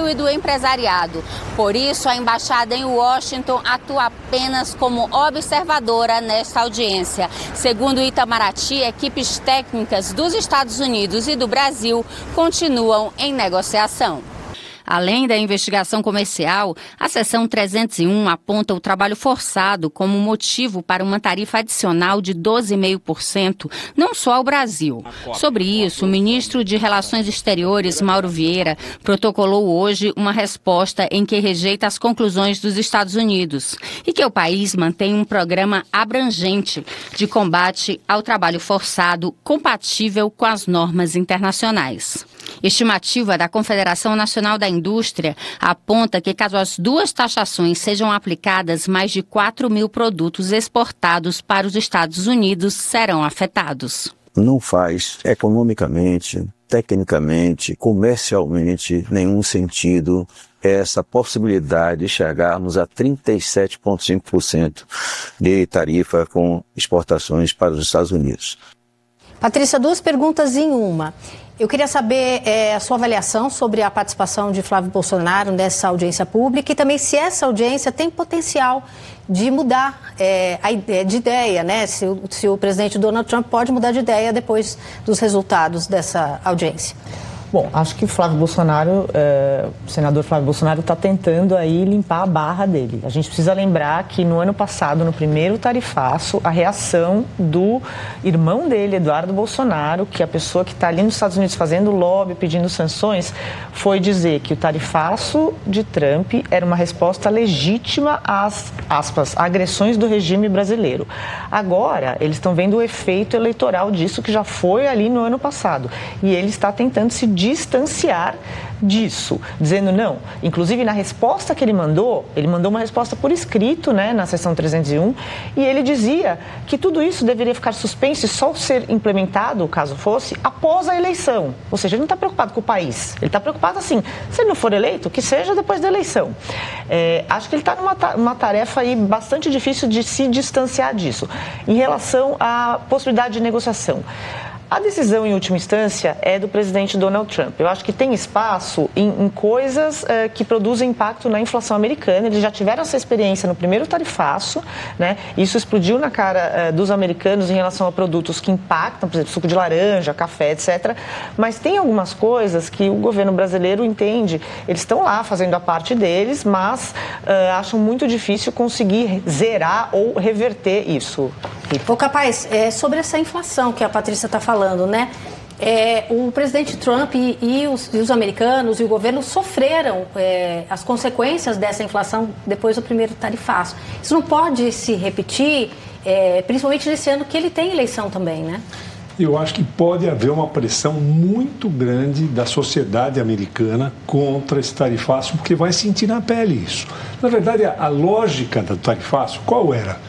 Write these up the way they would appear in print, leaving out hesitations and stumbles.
e do empresariado. Por isso, a embaixada em Washington atua apenas como observadora nesta audiência. Segundo o Itamaraty, equipes técnicas dos Estados Unidos e do Brasil continuam em negociação. Além da investigação comercial, a seção 301 aponta o trabalho forçado como motivo para uma tarifa adicional de 12,5%, não só ao Brasil. Sobre isso, o ministro de Relações Exteriores, Mauro Vieira, protocolou hoje uma resposta em que rejeita as conclusões dos Estados Unidos e que o país mantém um programa abrangente de combate ao trabalho forçado compatível com as normas internacionais. Estimativa da Confederação Nacional da Indústria aponta que, caso as duas taxações sejam aplicadas, mais de 4 mil produtos exportados para os Estados Unidos serão afetados. Não faz economicamente, tecnicamente, comercialmente nenhum sentido essa possibilidade de chegarmos a 37,5% de tarifa com exportações para os Estados Unidos. Patrícia, duas perguntas em uma. Eu queria saber a sua avaliação sobre a participação de Flávio Bolsonaro nessa audiência pública e também se essa audiência tem potencial de mudar de ideia, né? Se o presidente Donald Trump pode mudar de ideia depois dos resultados dessa audiência. Bom, acho que o senador Flávio Bolsonaro está tentando aí limpar a barra dele. A gente precisa lembrar que no ano passado, no primeiro tarifaço, a reação do irmão dele, Eduardo Bolsonaro, que é a pessoa que está ali nos Estados Unidos fazendo lobby, pedindo sanções, foi dizer que o tarifaço de Trump era uma resposta legítima às, aspas, agressões do regime brasileiro. Agora, eles estão vendo o efeito eleitoral disso, que já foi ali no ano passado. E ele está tentando se distanciar disso, dizendo não. Inclusive, na resposta que ele mandou uma resposta por escrito, né, na seção 301, e ele dizia que tudo isso deveria ficar suspenso e só ser implementado, caso fosse, após a eleição. Ou seja, ele não está preocupado com o país. Ele está preocupado assim, se ele não for eleito, que seja depois da eleição. Acho que ele está numa tarefa aí bastante difícil de se distanciar disso. Em relação à possibilidade de negociação, a decisão, em última instância, é do presidente Donald Trump. Eu acho que tem espaço em coisas que produzem impacto na inflação americana. Eles já tiveram essa experiência no primeiro tarifaço, né? Isso explodiu na cara dos americanos em relação a produtos que impactam, por exemplo, suco de laranja, café, etc. Mas tem algumas coisas que o governo brasileiro entende. Eles estão lá fazendo a parte deles, mas acham muito difícil conseguir zerar ou reverter isso. Ô, Capaz, sobre essa inflação que a Patrícia está falando, né? O presidente Trump e os americanos e o governo sofreram as consequências dessa inflação depois do primeiro tarifaço. Isso não pode se repetir, principalmente nesse ano que ele tem eleição também, né? Eu acho que pode haver uma pressão muito grande da sociedade americana contra esse tarifaço, porque vai sentir na pele isso. Na verdade, a lógica do tarifaço, qual era?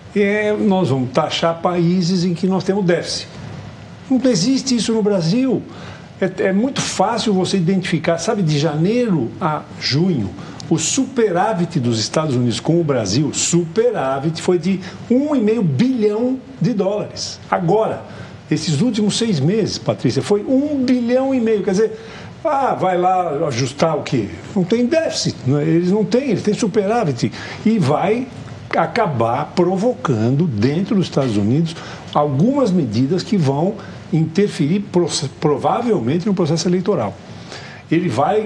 Nós vamos taxar países em que nós temos déficit. Não existe isso no Brasil. É muito fácil você identificar, sabe, de janeiro a junho, o superávit dos Estados Unidos com o Brasil, superávit foi de 1,5 bilhão de dólares. Agora, esses últimos 6 meses, Patrícia, foi 1,5 bilhão. Quer dizer, vai lá ajustar o quê? Não tem déficit, eles não têm, eles têm superávit. E vai acabar provocando dentro dos Estados Unidos algumas medidas que vão interferir provavelmente no processo eleitoral. Ele vai,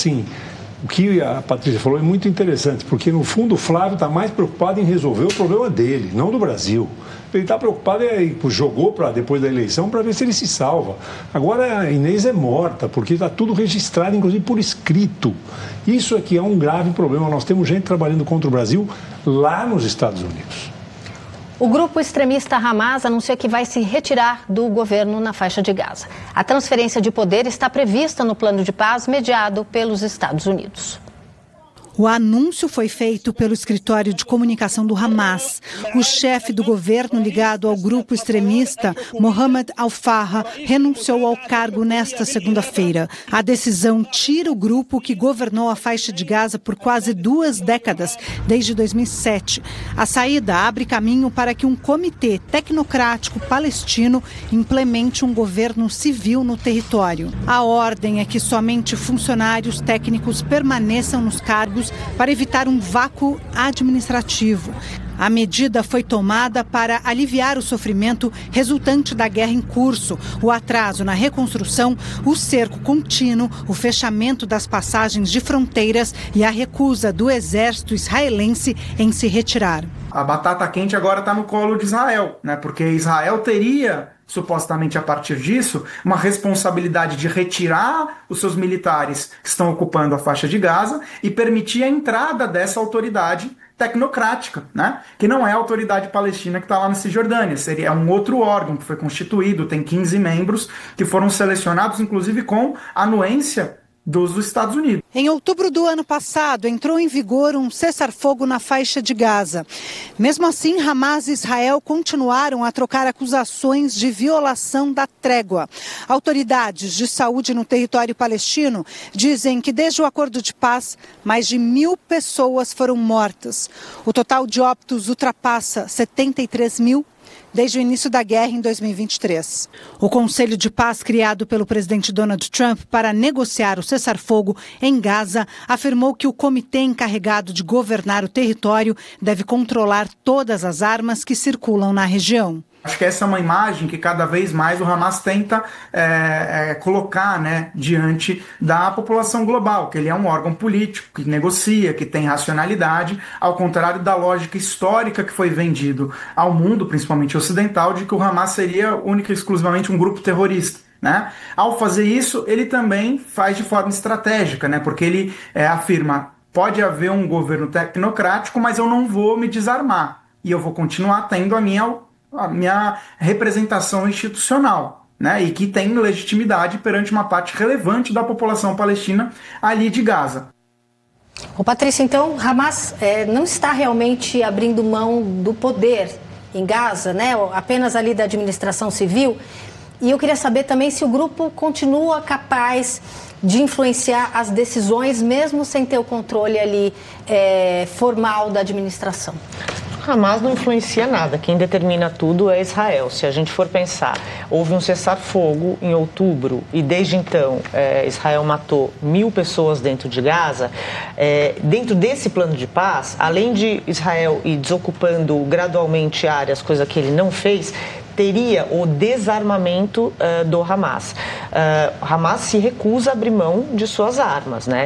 o que a Patrícia falou é muito interessante, porque no fundo o Flávio está mais preocupado em resolver o problema dele, não do Brasil. Ele está preocupado jogou para depois da eleição para ver se ele se salva. Agora a Inês é morta, porque está tudo registrado, inclusive por escrito. Isso aqui é um grave problema. Nós temos gente trabalhando contra o Brasil lá nos Estados Unidos. O grupo extremista Hamas anuncia que vai se retirar do governo na faixa de Gaza. A transferência de poder está prevista no plano de paz mediado pelos Estados Unidos. O anúncio foi feito pelo escritório de comunicação do Hamas. O chefe do governo ligado ao grupo extremista, Mohamed Al-Farra, renunciou ao cargo nesta segunda-feira. A decisão tira o grupo que governou a faixa de Gaza por quase 2 décadas, desde 2007. A saída abre caminho para que um comitê tecnocrático palestino implemente um governo civil no território. A ordem é que somente funcionários técnicos permaneçam nos cargos para evitar um vácuo administrativo. A medida foi tomada para aliviar o sofrimento resultante da guerra em curso, o atraso na reconstrução, o cerco contínuo, o fechamento das passagens de fronteiras e a recusa do exército israelense em se retirar. A batata quente agora está no colo de Israel, né? Porque Israel teria, supostamente a partir disso, uma responsabilidade de retirar os seus militares que estão ocupando a faixa de Gaza e permitir a entrada dessa autoridade tecnocrática, né? Que não é a autoridade palestina que está lá na Cisjordânia, seria um outro órgão que foi constituído, tem 15 membros que foram selecionados, inclusive com anuência dos Estados Unidos. Em outubro do ano passado, entrou em vigor um cessar-fogo na faixa de Gaza. Mesmo assim, Hamas e Israel continuaram a trocar acusações de violação da trégua. Autoridades de saúde no território palestino dizem que desde o acordo de paz, mais de 1.000 pessoas foram mortas. O total de óbitos ultrapassa 73 mil desde o início da guerra em 2023. O Conselho de Paz, criado pelo presidente Donald Trump para negociar o cessar-fogo em Gaza, afirmou que o comitê encarregado de governar o território deve controlar todas as armas que circulam na região. Acho que essa é uma imagem que cada vez mais o Hamas tenta colocar, né, diante da população global, que ele é um órgão político, que negocia, que tem racionalidade, ao contrário da lógica histórica que foi vendido ao mundo, principalmente ocidental, de que o Hamas seria única e exclusivamente um grupo terrorista. Né? Ao fazer isso, ele também faz de forma estratégica, né, porque ele afirma, pode haver um governo tecnocrático, mas eu não vou me desarmar, e eu vou continuar tendo a minha representação institucional, né, e que tem legitimidade perante uma parte relevante da população palestina ali de Gaza. Ô Patrícia, então Hamas não está realmente abrindo mão do poder em Gaza, né, apenas ali da administração civil, e eu queria saber também se o grupo continua capaz de influenciar as decisões, mesmo sem ter o controle ali formal da administração. Hamas não influencia nada, quem determina tudo é Israel. Se a gente for pensar, houve um cessar-fogo em outubro e desde então Israel matou 1.000 pessoas dentro de Gaza. Dentro desse plano de paz, além de Israel ir desocupando gradualmente áreas, coisa que ele não fez, teria o desarmamento do Hamas. Hamas se recusa a abrir mão de suas armas, né?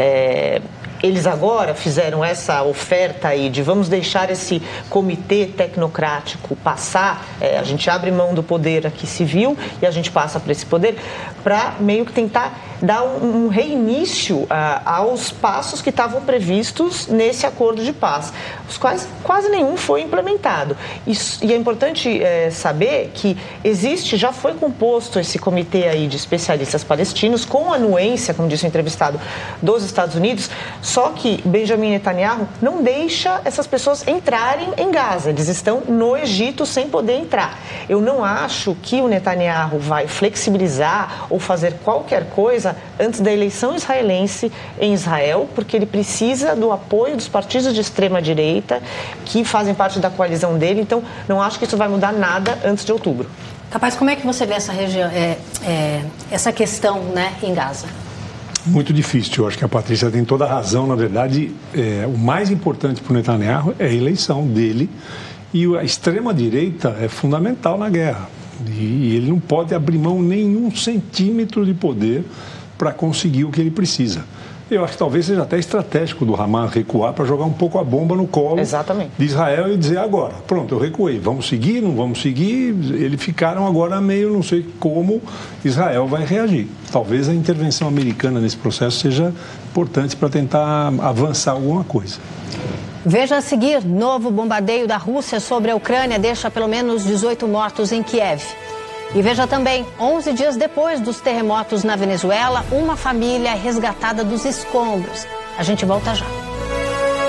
Eles agora fizeram essa oferta aí de vamos deixar esse comitê tecnocrático passar, a gente abre mão do poder aqui civil e a gente passa para esse poder para meio que tentar dar um reinício aos passos que estavam previstos nesse acordo de paz, os quais quase nenhum foi implementado. E é importante saber que já foi composto esse comitê aí de especialistas palestinos com anuência, como disse o entrevistado, dos Estados Unidos, só que Benjamin Netanyahu não deixa essas pessoas entrarem em Gaza, eles estão no Egito sem poder entrar. Eu não acho que o Netanyahu vai flexibilizar ou fazer qualquer coisa antes da eleição israelense em Israel, porque ele precisa do apoio dos partidos de extrema-direita que fazem parte da coalizão dele, então não acho que isso vai mudar nada antes de outubro. Capaz, como é que você vê essa região, essa questão, né, em Gaza? Muito difícil, eu acho que a Patrícia tem toda a razão, na verdade, o mais importante para o Netanyahu é a eleição dele e a extrema-direita é fundamental na guerra e ele não pode abrir mão nenhum centímetro de poder para conseguir o que ele precisa. Eu acho que talvez seja até estratégico do Hamas recuar para jogar um pouco a bomba no colo de Israel e dizer agora, pronto, eu recuei, vamos seguir, não vamos seguir? Eles ficaram agora meio, não sei como Israel vai reagir. Talvez a intervenção americana nesse processo seja importante para tentar avançar alguma coisa. Veja a seguir, novo bombardeio da Rússia sobre a Ucrânia deixa pelo menos 18 mortos em Kiev. E veja também, 11 dias depois dos terremotos na Venezuela, uma família resgatada dos escombros. A gente volta já.